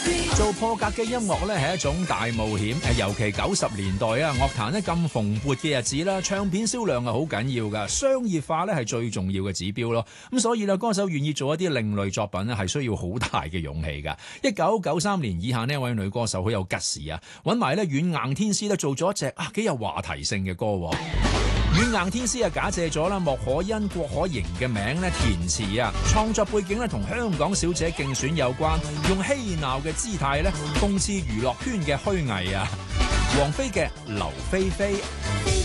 做破格嘅音樂咧係一種大冒險，尤其90年代啊，樂壇咧咁蓬勃嘅日子啦，唱片銷量係好緊要噶，商業化咧係最重要嘅指標咯。咁所以咧，歌手願意做一啲另類作品咧，係需要好大嘅勇氣噶。1993年以下呢一位女歌手好有吉事啊，揾埋咧軟硬天師咧做咗一隻幾有話題性嘅歌。軟硬天師啊，假借咗啦莫可欣、郭可盈嘅名咧填詞啊，創作背景咧同香港小姐競選有關，用嬉鬧嘅姿態咧諷刺娛樂圈嘅虛偽啊。王菲嘅劉菲菲。